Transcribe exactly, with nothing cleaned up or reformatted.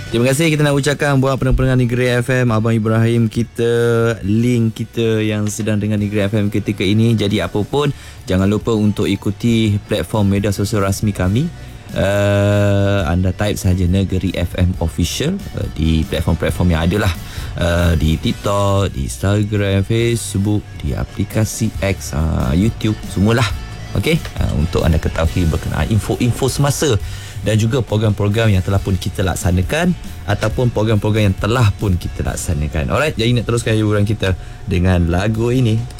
Terima kasih kita nak ucapkan buat pendengar Negeri F M, Abang Ibrahim kita, link kita yang sedang dengar Negeri F M ketika ini. Jadi apa pun, jangan lupa untuk ikuti platform media sosial rasmi kami. Uh, anda type sahaja Negeri F M Official uh, di platform-platform yang ada lah, uh, di TikTok, di Instagram, Facebook, di aplikasi X, uh, YouTube, semualah. Okey, uh, untuk anda ketahui berkenaan info-info semasa dan juga program-program yang telah pun kita laksanakan ataupun program-program yang telah pun kita laksanakan. Alright, jadi nak teruskan hiburan kita dengan lagu ini.